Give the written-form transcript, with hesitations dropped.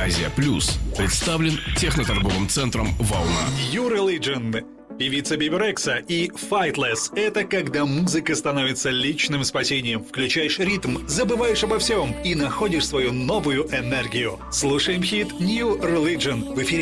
Азия Плюс представлен техноторговым центром «Волна». You Religion. Певица Биби Рекса и Fightless – это когда музыка становится личным спасением. Включаешь ритм, забываешь обо всем и находишь свою новую энергию. Слушаем хит New Religion в эфире